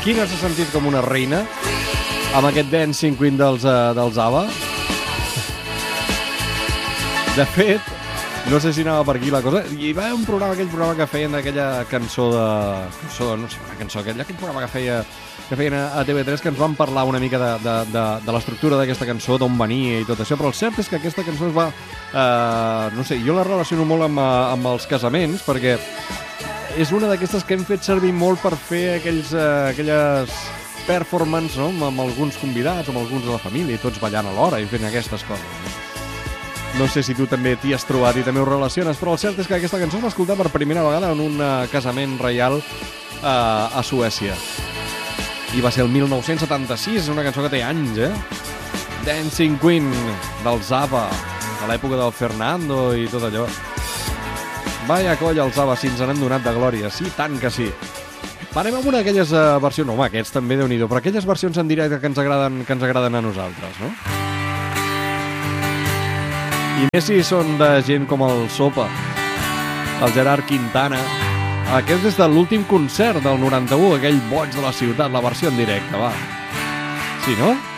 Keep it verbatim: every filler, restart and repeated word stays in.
Quina s'ha sentit com una reina amb aquest Dancing Queen dels, uh, dels ABBA. De fet, no sé si anava per aquí la cosa. Hi va haver un programa, aquell programa que feien d'aquella cançó de... Cançó, no sé, una cançó, aquell, aquell programa que feia que feien a T V tres, que ens van parlar una mica de, de, de, de l'estructura d'aquesta cançó, d'on venia i tot això, però el cert és que aquesta cançó es va... Eh, no sé, jo la relaciono molt amb, amb els casaments, perquè és una d'aquestes que hem fet servir molt per fer aquells, eh, aquelles performances, no?, amb alguns convidats, amb alguns de la família, i tots ballant alhora i fent aquestes coses. No? No sé si tu també t'hi has trobat i també ho relaciones, però el cert és que aquesta cançó es va escoltar per primera vegada en un casament reial eh, a Suècia. I va ser el mil nou-cents setanta-sis, és una cançó que té anys, eh? Dancing Queen, dels ABBA, a l'època del Fernando i tot allò. Vaya colla, els ABBA, si ens n'han donat de glòria. Sí, tant que sí. Parem amb una d'aquelles uh, versions... No, home, aquests també, Déu-n'hi-do, però aquelles versions en directe que ens agraden, que ens agraden a nosaltres, no? I més si són de gent com el Sopa, el Gerard Quintana. Aquest és de l'últim concert del noranta-u, aquell boig de la ciutat, la versió en directe, va. Sí, no?